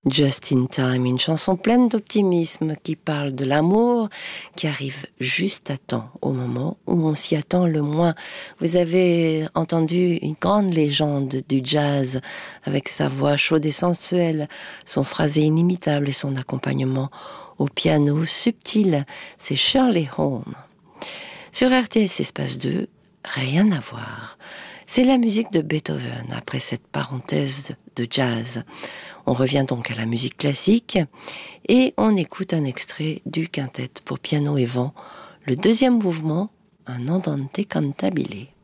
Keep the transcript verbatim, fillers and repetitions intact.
Just in Time, une chanson pleine d'optimisme qui parle de l'amour qui arrive juste à temps, au moment où on s'y attend le moins. Vous avez entendu une grande légende du jazz avec sa voix chaude et sensuelle, son phrasé inimitable et son accompagnement au piano subtil. C'est Shirley Horn. Sur R T S Espace deux, rien à voir. C'est la musique de Beethoven après cette parenthèse de jazz. On revient donc à la musique classique et on écoute un extrait du quintet pour piano et vent, le deuxième mouvement, un andante cantabile.